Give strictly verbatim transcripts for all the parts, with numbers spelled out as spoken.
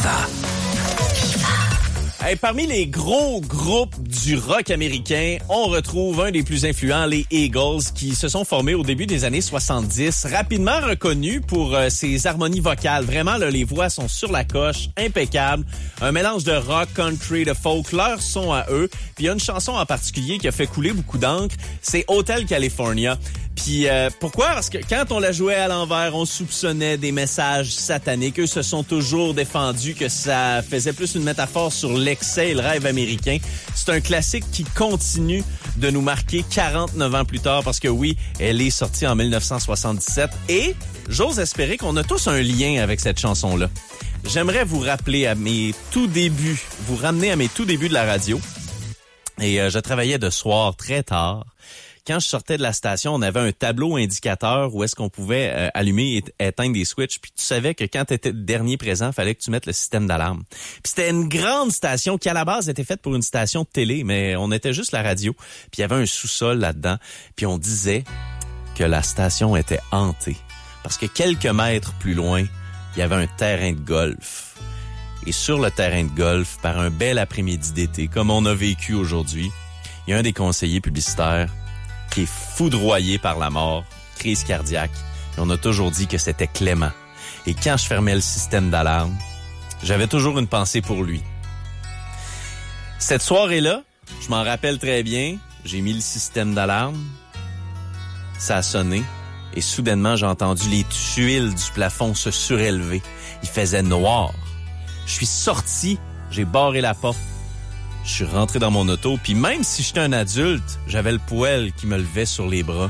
Viva. Hey, parmi les gros groupes du rock américain, on retrouve un des plus influents, les Eagles, qui se sont formés au début des années soixante-dix, rapidement reconnus pour euh, ses harmonies vocales. Vraiment, là, les voix sont sur la coche, impeccables. Un mélange de rock, country, de folk, leurs sons à eux. Puis il y a une chanson en particulier qui a fait couler beaucoup d'encre, c'est Hotel California. Puis euh, pourquoi? Parce que quand on la jouait à l'envers, on soupçonnait des messages sataniques. Eux se sont toujours défendus que ça faisait plus une métaphore sur l'excès et le rêve américain. C'est un classique qui continue de nous marquer quarante-neuf ans plus tard parce que oui, elle est sortie en dix-neuf cent soixante-dix-sept et j'ose espérer qu'on a tous un lien avec cette chanson-là. J'aimerais vous rappeler à mes tout débuts, vous ramener à mes tout débuts de la radio. Et euh, je travaillais de soir très tard. Quand je sortais de la station, on avait un tableau indicateur où est-ce qu'on pouvait euh, allumer et éteindre des switches. Puis tu savais que quand tu étais le dernier présent, il fallait que tu mettes le système d'alarme. Puis c'était une grande station qui, à la base, était faite pour une station de télé, mais on était juste la radio. Puis il y avait un sous-sol là-dedans. Puis on disait que la station était hantée. Parce que quelques mètres plus loin, il y avait un terrain de golf. Et sur le terrain de golf, par un bel après-midi d'été, comme on a vécu aujourd'hui, il y a un des conseillers publicitaires qui est foudroyé par la mort, crise cardiaque. Et on a toujours dit que c'était Clément. Et quand je fermais le système d'alarme, j'avais toujours une pensée pour lui. Cette soirée-là, je m'en rappelle très bien, j'ai mis le système d'alarme, ça a sonné, et soudainement, j'ai entendu les tuiles du plafond se surélever. Il faisait noir. Je suis sorti, j'ai barré la porte. Je suis rentré dans mon auto, puis même si j'étais un adulte, j'avais le poêle qui me levait sur les bras.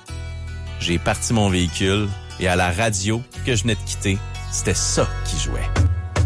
J'ai parti mon véhicule et à la radio que je venais de quitter, c'était ça qui jouait.